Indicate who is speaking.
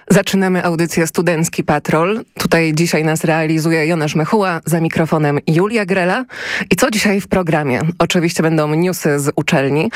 Speaker 1: Zaczynamy audycję Studencki Patrol. Tutaj dzisiaj nas realizuje Jonasz Mechuła, za mikrofonem Julia Grela. I co dzisiaj w programie? Oczywiście będą newsy z uczelni,